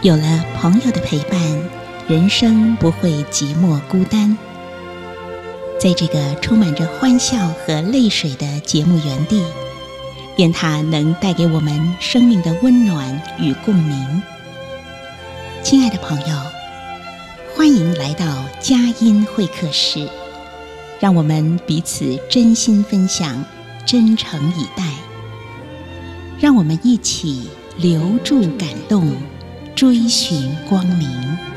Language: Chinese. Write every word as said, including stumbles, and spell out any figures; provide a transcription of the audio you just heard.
有了朋友的陪伴，人生不会寂寞孤单。在这个充满着欢笑和泪水的节目园地，愿它能带给我们生命的温暖与共鸣。亲爱的朋友，欢迎来到佳音会客室，让我们彼此真心分享，真诚以待。让我们一起留住感动，追寻光明。